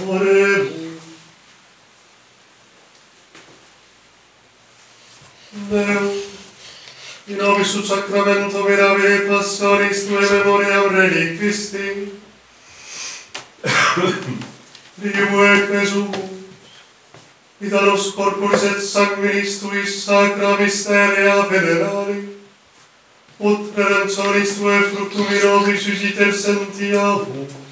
Oremus. Deus, in nobis sub sacramento miravere passionis tuae memoriam reliquisti, Divo et Jesus, ita nos corporis et sanguinis tuis sacra mysteria venerari, ut redemptionis tuae fructum in nobis susciter sentiamus,